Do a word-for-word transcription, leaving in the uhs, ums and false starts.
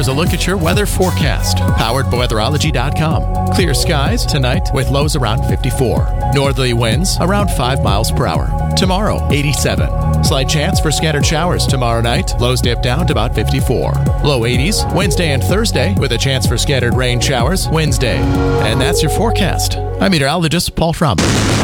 here's a look at your weather forecast. Powered by weatherology dot com. Clear skies tonight with lows around fifty-four. Northerly winds around five miles per hour. Tomorrow, eighty-seven. Slight chance for scattered showers tomorrow night. Lows dip down to about fifty-four. Low eighties Wednesday and Thursday with a chance for scattered rain showers Wednesday. And that's your forecast. I'm meteorologist Paul Fromm.